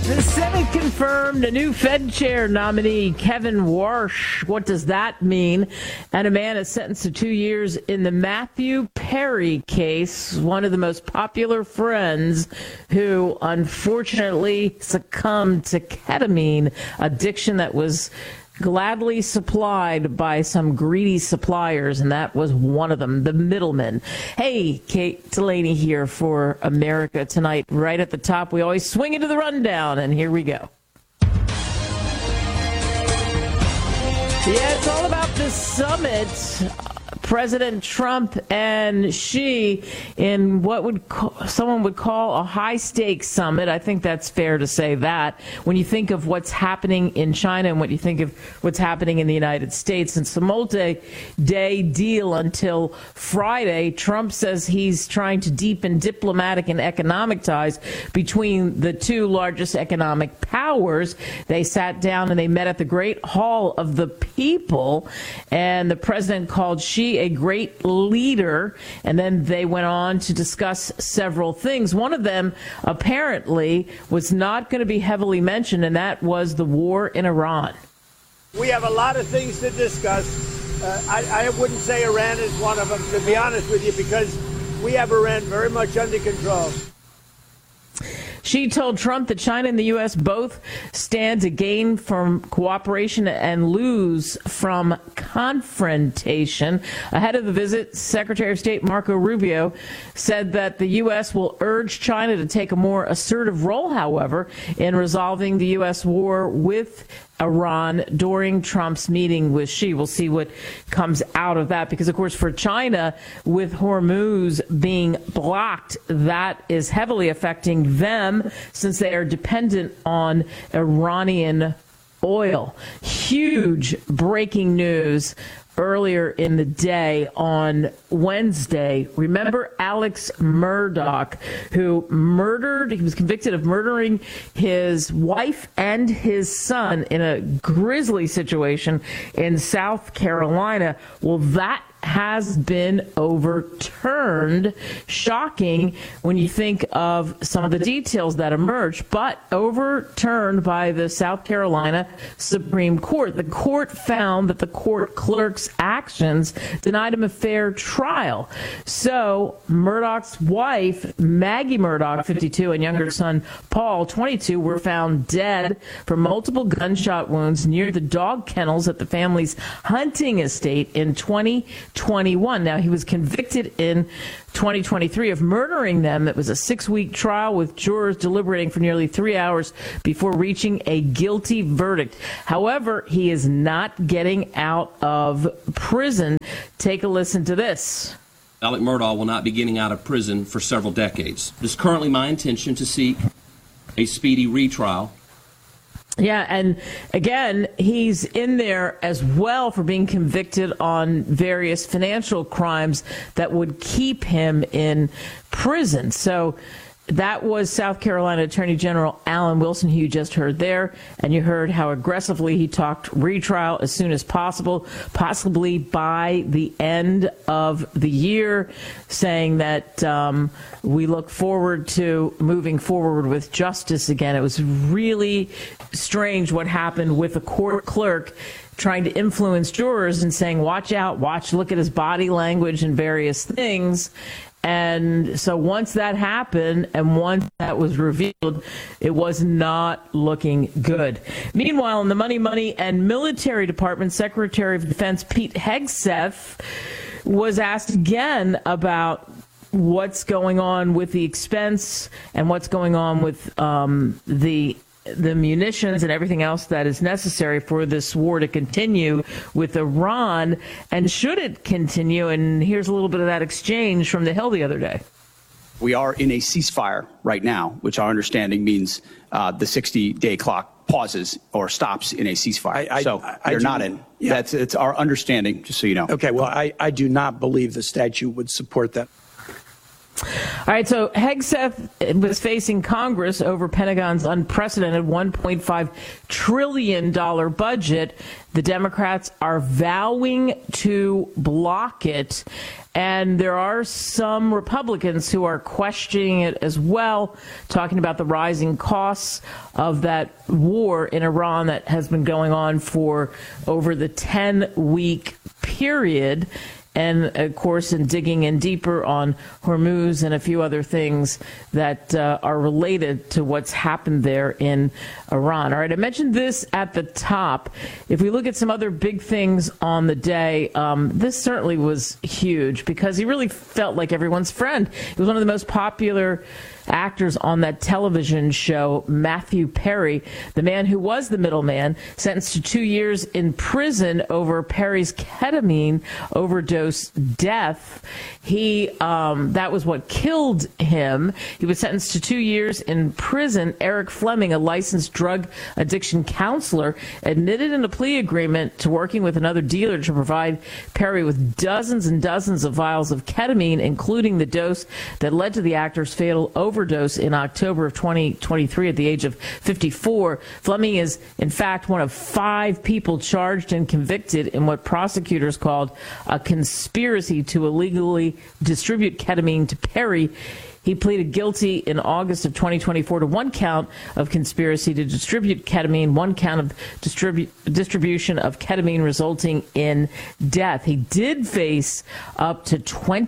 The Senate confirmed a new Fed chair nominee, Kevin Warsh. What does that mean? And a man is sentenced to 2 years in the Matthew Perry case, one of the most popular friends who unfortunately succumbed to ketamine addiction that was gladly supplied by some greedy suppliers, and that was one of them, the middleman. Hey, Kate Delaney here for America Tonight. Right at the top, we always swing into the rundown, and here we go. Yeah, it's all about the summit. President Trump and Xi in what someone would call a high-stakes summit. I think that's fair to say that when you think of what's happening in China and what you think of what's happening in the United States. It's a multi-day deal until Friday. Trump says he's trying to deepen diplomatic and economic ties between the two largest economic powers. They sat down and they met at the Great Hall of the People, and the president called Xi a great leader, and then they went on to discuss several things. One of them apparently was not going to be heavily mentioned, and that was the war in Iran. We have a lot of things to discuss. I wouldn't say Iran is one of them, to be honest with you, because we have Iran very much under control. She told Trump that China and the U.S. both stand to gain from cooperation and lose from confrontation. Ahead of the visit, Secretary of State Marco Rubio said that the U.S. will urge China to take a more assertive role, however, in resolving the U.S. war with Iran during Trump's meeting with Xi. We'll see what comes out of that, because, of course, for China, with Hormuz being blocked, that is heavily affecting them since they are dependent on Iranian oil. Huge breaking news earlier in the day on Wednesday. Remember Alex Murdaugh, who he was convicted of murdering his wife and his son in a grisly situation in South Carolina. Well, that has been overturned. Shocking when you think of some of the details that emerged, but overturned by the South Carolina Supreme Court. The court found that the court clerk's actions denied him a fair trial. So Murdaugh's wife, Maggie Murdaugh, 52, and younger son, Paul, 22, were found dead from multiple gunshot wounds near the dog kennels at the family's hunting estate in 2021. Now, he was convicted in 2023 of murdering them. It was a 6-week trial with jurors deliberating for nearly 3 hours before reaching a guilty verdict. However, he is not getting out of prison. Take a listen to this. Alec Murdaugh will not be getting out of prison for several decades. It is currently my intention to seek a speedy retrial. Yeah, and again, he's in there as well for being convicted on various financial crimes that would keep him in prison. So that was South Carolina Attorney General Alan Wilson, who you just heard there, and you heard how aggressively he talked retrial as soon as possible, possibly by the end of the year, saying that we look forward to moving forward with justice again. It was really strange what happened with the court clerk trying to influence jurors and saying, watch out, look at his body language and various things. And so once that happened and once that was revealed, it was not looking good. Meanwhile, in the Money and Military Department, Secretary of Defense Pete Hegseth was asked again about what's going on with the expense and what's going on with the munitions and everything else that is necessary for this war to continue with Iran, and should it continue? And here's a little bit of that exchange from the Hill the other day. We are in a ceasefire right now, which our understanding means the 60-day clock pauses or stops in a ceasefire. You're not in. Yeah. It's our understanding, just so you know. Okay, well, I do not believe the statute would support that. All right, so Hegseth was facing Congress over Pentagon's unprecedented $1.5 trillion budget. The Democrats are vowing to block it, and there are some Republicans who are questioning it as well, talking about the rising costs of that war in Iran that has been going on for over the 10-week period. And, of course, in digging in deeper on Hormuz and a few other things that are related to what's happened there in Iran. All right, I mentioned this at the top. If we look at some other big things on the day, this certainly was huge because he really felt like everyone's friend. He was one of the most popular actors on that television show, Matthew Perry, the man who was the middleman, sentenced to 2 years in prison over Perry's ketamine overdose death. That was what killed him. He was sentenced to 2 years in prison. Eric Fleming, a licensed drug addiction counselor, admitted in a plea agreement to working with another dealer to provide Perry with dozens and dozens of vials of ketamine, including the dose that led to the actor's fatal overdose in October of 2023 at the age of 54. Fleming is, in fact, one of 5 people charged and convicted in what prosecutors called a conspiracy to illegally distribute ketamine to Perry. He pleaded guilty in August of 2024 to 1 count of conspiracy to distribute ketamine, 1 count of distribution of ketamine resulting in death. He did face up to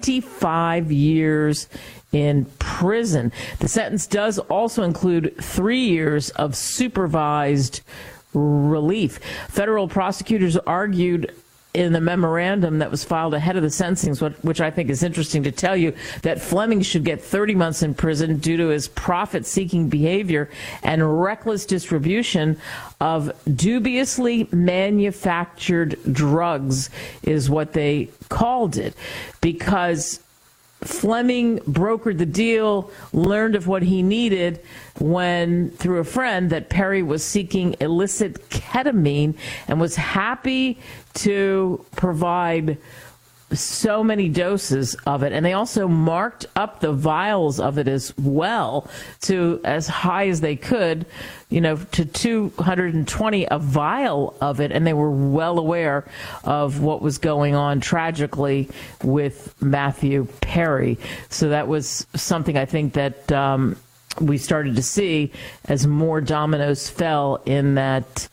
25 years in prison. The sentence does also include 3 years of supervised relief. Federal prosecutors argued in the memorandum that was filed ahead of the sentencing, which I think is interesting to tell you, that Fleming should get 30 months in prison due to his profit-seeking behavior and reckless distribution of dubiously manufactured drugs, is what they called it, because Fleming brokered the deal, learned of what he needed when, through a friend, that Perry was seeking illicit ketamine, and was happy to provide so many doses of it. And they also marked up the vials of it as well to as high as they could, to 220 a vial of it. And they were well aware of what was going on tragically with Matthew Perry. So that was something I think that we started to see as more dominoes fell in that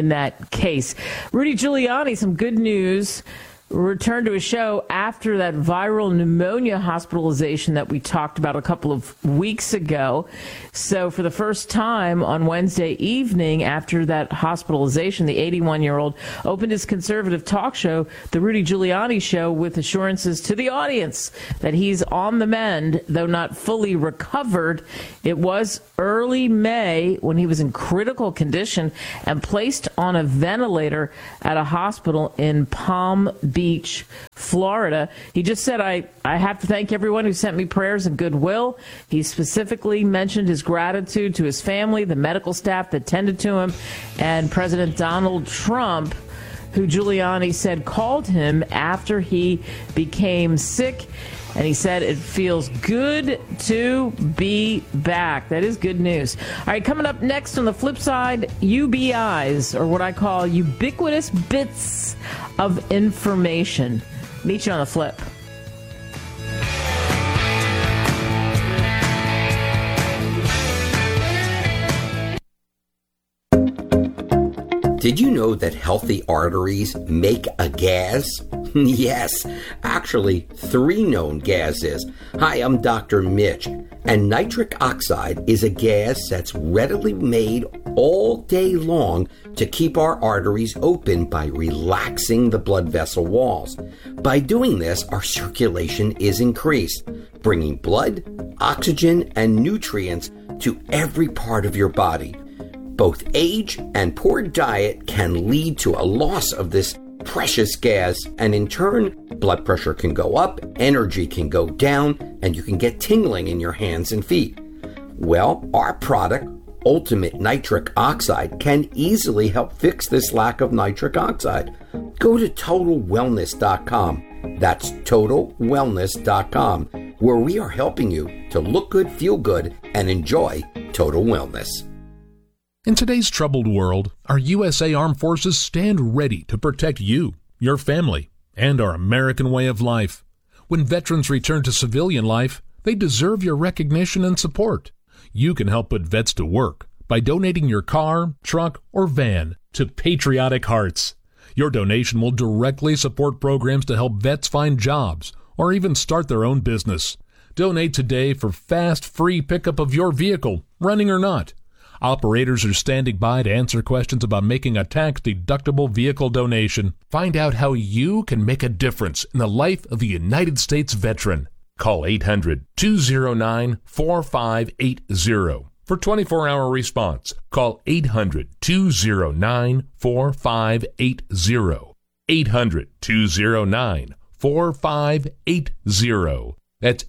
case. Rudy Giuliani, some good news. Returned to a show after that viral pneumonia hospitalization that we talked about a couple of weeks ago. So for the first time on Wednesday evening after that hospitalization, the 81-year-old opened his conservative talk show, The Rudy Giuliani Show, with assurances to the audience that he's on the mend, though not fully recovered. It was early May when he was in critical condition and placed on a ventilator at a hospital in Palm Beach, Florida. He just said, I have to thank everyone who sent me prayers and goodwill. He specifically mentioned his gratitude to his family, the medical staff that tended to him, and President Donald Trump, who Giuliani said called him after he became sick. And he said it feels good to be back. That is good news. All right, coming up next on the flip side, UBIs, or what I call ubiquitous bits of information. Meet you on the flip. Did you know that healthy arteries make a gas? Yes, actually 3 known gases. Hi, I'm Dr. Mitch, and nitric oxide is a gas that's readily made all day long to keep our arteries open by relaxing the blood vessel walls. By doing this, our circulation is increased, bringing blood, oxygen, and nutrients to every part of your body. Both age and poor diet can lead to a loss of this precious gas, and in turn, blood pressure can go up, energy can go down, and you can get tingling in your hands and feet. Well, our product, Ultimate Nitric Oxide, can easily help fix this lack of nitric oxide. Go to TotalWellness.com. That's TotalWellness.com. where we are helping you to look good, feel good, and enjoy total wellness. In today's troubled world, our USA Armed Forces stand ready to protect you, your family, and our American way of life. When veterans return to civilian life, they deserve your recognition and support. You can help put vets to work by donating your car, truck, or van to Patriotic Hearts. Your donation will directly support programs to help vets find jobs or even start their own business. Donate today for fast, free pickup of your vehicle, running or not. Operators are standing by to answer questions about making a tax-deductible vehicle donation. Find out how you can make a difference in the life of a United States veteran. Call 800-209-4580 for 24-hour response. Call 800-209-4580. 800-209-4580. That's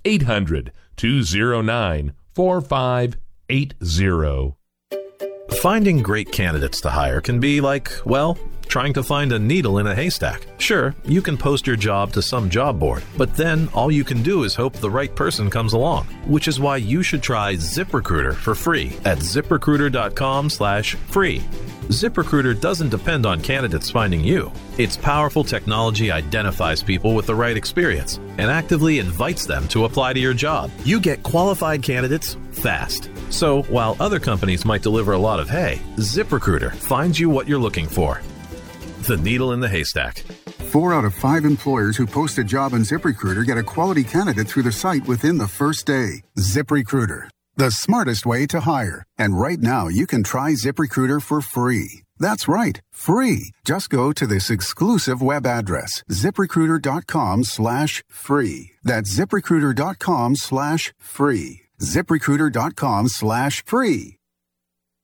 800-209-4580. Finding great candidates to hire can be like, well, trying to find a needle in a haystack. Sure, you can post your job to some job board, but then all you can do is hope the right person comes along, which is why you should try ZipRecruiter for free at ZipRecruiter.com/free. ZipRecruiter doesn't depend on candidates finding you. Its powerful technology identifies people with the right experience and actively invites them to apply to your job. You get qualified candidates fast. So while other companies might deliver a lot of hay, ZipRecruiter finds you what you're looking for. The needle in the haystack. 4 out of 5 employers who post a job on ZipRecruiter get a quality candidate through the site within the first day. ZipRecruiter, the smartest way to hire. And right now, you can try ZipRecruiter for free. That's right, free. Just go to this exclusive web address, ZipRecruiter.com/free. That's ZipRecruiter.com/free. ZipRecruiter.com/free.